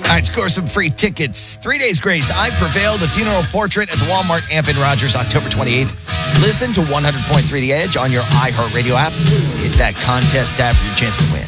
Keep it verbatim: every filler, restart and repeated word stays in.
All right, score some free tickets. Three Days Grace, I Prevail, the funeral portrait at the Walmart Amp in Rogers, October twenty-eighth. Listen to one hundred point three The Edge on your iHeartRadio app. Hit that contest tab for your chance to win.